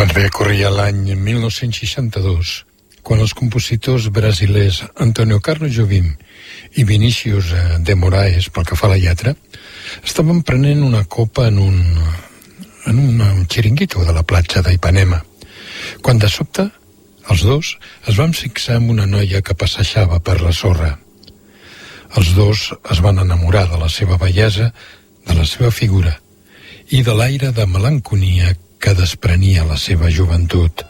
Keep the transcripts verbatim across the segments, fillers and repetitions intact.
Doncs bé, corria l'any mil nou-cents seixanta-dos, quan els compositors brasilers Antônio Carlos Jobim i Vinícius de Moraes, pel que fa a la lletra, estaven prenent una copa en un, en un xiringuito de la platja d'Ipanema, quan de sobte els dos es van fixar en una noia que passejava per la sorra. Els dos es van enamorar de la seva bellesa, de la seva figura i de l'aire de melanconia que desprenia la seva joventut.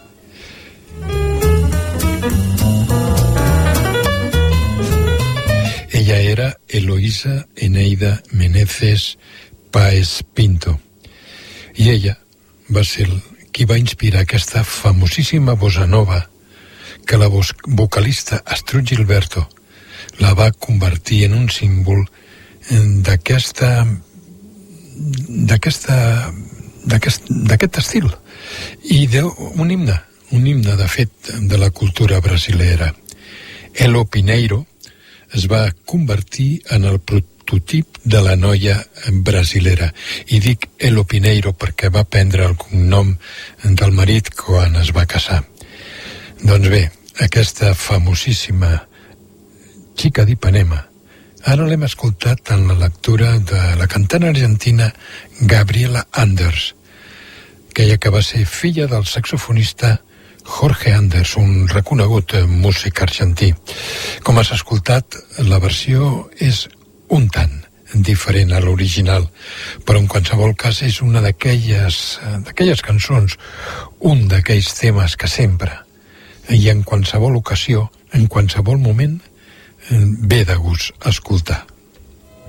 Ella era Eloísa Eneida Meneses Páez Pinto i ella va ser qui va inspirar aquesta famosíssima bossa nova que la vocalista Astrud Gilberto la va convertir en un símbol d'aquesta d'aquesta d'aquest estil i d'un himne, un himne de fet de la cultura brasilera. Elo Pinheiro es va convertir en el prototip de la noia brasilera i dic Elo Pinheiro perquè va prendre el cognom del marit quan es va casar. Doncs bé, aquesta famosíssima xica d'Ipanema ara l'hem escoltat en la lectura de la cantant argentina Gabriela Anders, aquella que va ser filla del saxofonista Jorge Anders, un reconegut músic argentí. Com has escoltat, la versió és un tant diferent a l'original, però en qualsevol cas és una d'aquelles d'aquelles cançons, un d'aquells temes que sempre, i en qualsevol ocasió, en qualsevol moment, ve de gust escoltar.